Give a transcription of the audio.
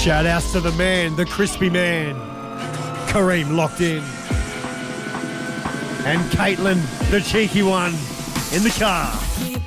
Shout outs to the man, the crispy man. Kareem locked in. And Caitlin, the cheeky one, in the car.